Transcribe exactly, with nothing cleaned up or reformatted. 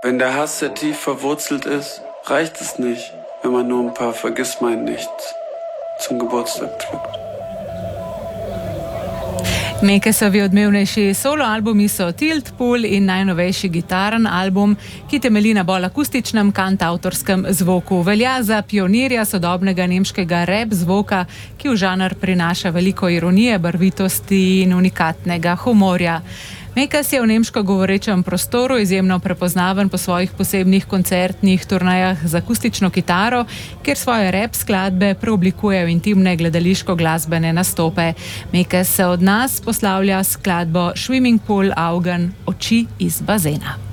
Wenn der Hass sehr tief verwurzelt ist, reicht es nicht, wenn man nur ein paar Vergissmeinnichts zum Geburtstag drückt. Mekesovi odmevnejši solo albumi so Tilt, Pool in najnovejši gitaren album, ki temelji na bolj akustičnem kantavtorskem zvoku. Velja za pionirja sodobnega nemškega rap zvoka, ki v žanr prinaša veliko ironije, barvitosti in unikatnega humorja. Mekes je v nemško govorečem prostoru izjemno prepoznaven po svojih posebnih koncertnih turnejah z akustično kitaro, kjer svoje rap skladbe preoblikuje v intimne gledališko-glasbene nastope. Mekes se od nas poslavlja skladbo Swimming Pool Augen, oči iz bazena.